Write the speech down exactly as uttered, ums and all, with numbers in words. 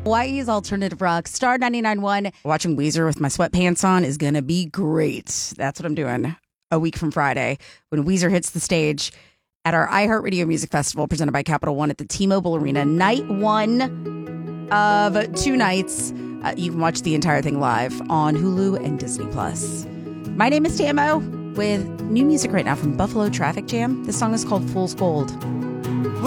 Hawaii's alternative rock, Star ninety-nine point one. Watching Weezer with my sweatpants on is going to be great. That's what I'm doing a week from Friday when Weezer hits the stage at our iHeartRadio Music Festival presented by Capital One at the T-Mobile Arena. Night one of two nights. Uh, you can watch the entire thing live on Hulu and Disney Plus. My name is Tamo with new music right now from Buffalo Traffic Jam. This song is called Fool's Gold.